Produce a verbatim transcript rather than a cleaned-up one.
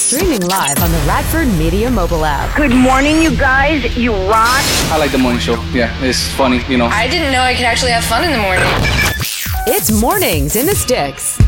Streaming live on the Radford Media mobile app. Good morning, you guys. You rock. I like the morning show. Yeah, it's funny, you know. I didn't know I could actually have fun in the morning. It's Mornings in the Sticks.